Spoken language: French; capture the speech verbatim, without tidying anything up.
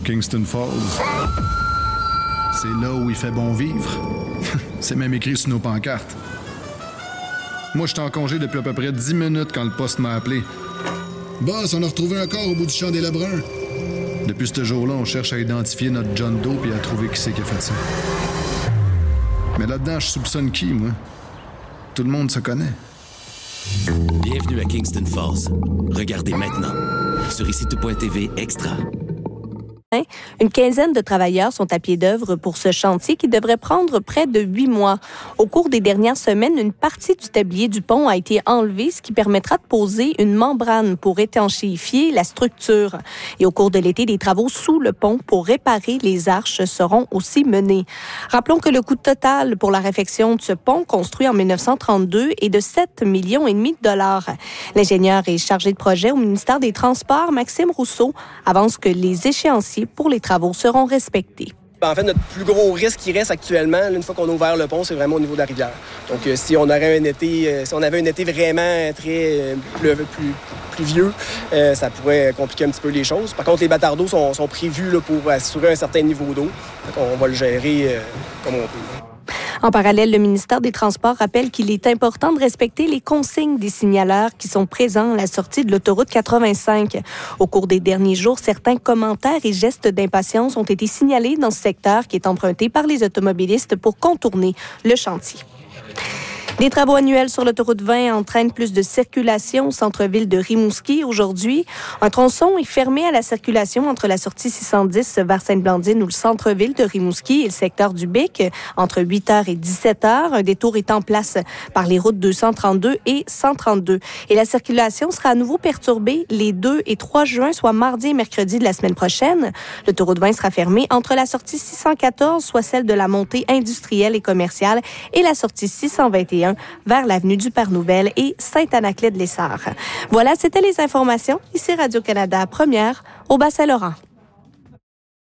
Kingston Falls. C'est là où il fait bon vivre. C'est même écrit sur nos pancartes. Moi, j'étais en congé depuis à peu près dix minutes quand le poste m'a appelé. Boss, on a retrouvé un corps au bout du champ des Lebrun. Depuis ce jour-là, on cherche à identifier notre John Doe et à trouver qui c'est qui a fait ça. Mais là-dedans, je soupçonne qui, moi? Tout le monde se connaît. Bienvenue à Kingston Falls. Regardez maintenant sur ici tout point t v Extra. Une quinzaine de travailleurs sont à pied d'œuvre pour ce chantier qui devrait prendre près de huit mois. Au cours des dernières semaines, une partie du tablier du pont a été enlevée, ce qui permettra de poser une membrane pour étanchéifier la structure. Et au cours de l'été, des travaux sous le pont pour réparer les arches seront aussi menés. Rappelons que le coût total pour la réfection de ce pont, construit en dix-neuf cent trente-deux, est de sept virgule cinq millions de dollars. L'ingénieur et chargé de projet au ministère des Transports, Maxime Rousseau, avance que les échéanciers pour les travaux seront respectés. En fait, notre plus gros risque qui reste actuellement, là, une fois qu'on a ouvert le pont, c'est vraiment au niveau de la rivière. Donc, euh, si on aurait un été, euh, si on avait un été vraiment très euh, plus, plus, plus vieux, euh, ça pourrait compliquer un petit peu les choses. Par contre, les bâtards d'eau sont, sont prévus là, pour assurer un certain niveau d'eau. Donc, on va le gérer euh, comme on peut. En parallèle, le ministère des Transports rappelle qu'il est important de respecter les consignes des signaleurs qui sont présents à la sortie de l'autoroute quatre-vingt-cinq. Au cours des derniers jours, certains commentaires et gestes d'impatience ont été signalés dans ce secteur qui est emprunté par les automobilistes pour contourner le chantier. Des travaux annuels sur l'autoroute vingt entraînent plus de circulation au centre-ville de Rimouski aujourd'hui. Un tronçon est fermé à la circulation entre la sortie six cent dix vers Sainte-Blandine ou le centre-ville de Rimouski et le secteur du Bic entre huit heures et dix-sept heures. Un détour est en place par les routes deux cent trente-deux et cent trente-deux. Et la circulation sera à nouveau perturbée les deux et trois juin, soit mardi et mercredi de la semaine prochaine. L'autoroute vingt sera fermée entre la sortie six cent quatorze, soit celle de la montée industrielle et commerciale, et la sortie six cent vingt et un vers l'avenue du Père Nouvelle et Saint-Anaclet-de-Lessard. Voilà, c'était les informations. Ici Radio-Canada, première au Bas-Saint-Laurent.